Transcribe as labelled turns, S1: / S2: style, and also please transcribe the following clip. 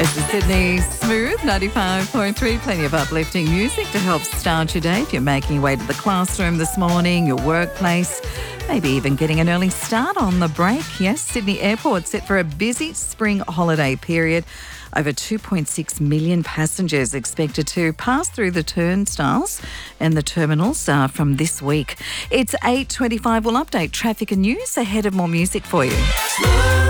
S1: This is Sydney Smooth 95.3. Plenty of uplifting music to help start your day if you're making your way to the classroom this morning, your workplace, maybe even getting an early start on the break. Yes, Sydney Airport set for a busy spring holiday period. Over 2.6 million passengers expected to pass through the turnstiles and the terminals from this week. It's 8:25. We'll update traffic and news ahead of more music for you.